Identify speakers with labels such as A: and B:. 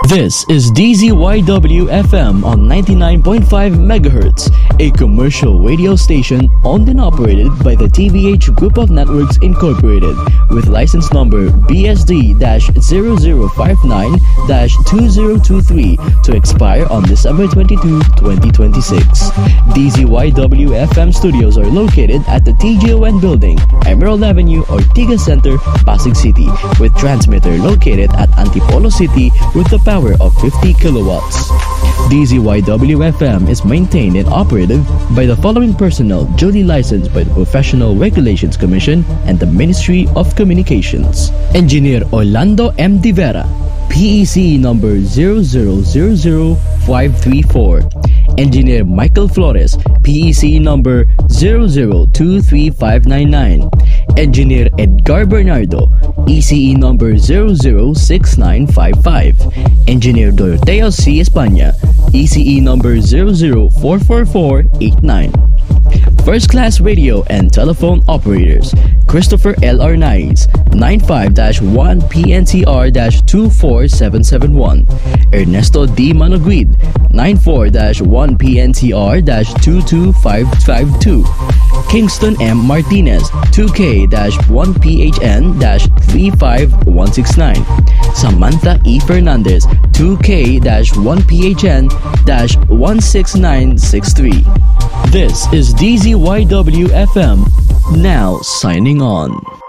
A: This is DZYW-FM on 99.5 MHz, a commercial radio station owned and operated by the TVH Group of Networks Incorporated, with license number BSD-0059-2023 to expire on December 22, 2026. DZYW-FM studios are located at the TGON Building, Emerald Avenue, Ortigas Center, Pasig City, with transmitter located at Antipolo City with the power of 50 kilowatts. DZYW-FM is maintained and operated by the following personnel duly licensed by the Professional Regulations Commission and the Ministry of Communications. Engineer Orlando M. De Vera, PEC number 0000534. Engineer Michael Flores, PEC number 0023599. Engineer Edgar Bernardo, ECE number 006955. Engineer Doroteo C. España, ECE number 0044489. First Class Radio and Telephone Operators: Christopher L. Arnaiz, 95-1 PNTR-24771. Ernesto D. Manoguid, 94-1 PNTR-22552. Kingston M. Martinez, 2K-1 PHN-35169. Samantha E. Fernandez, 2K-1 PHN-16963. This is DZYW-FM, now signing on.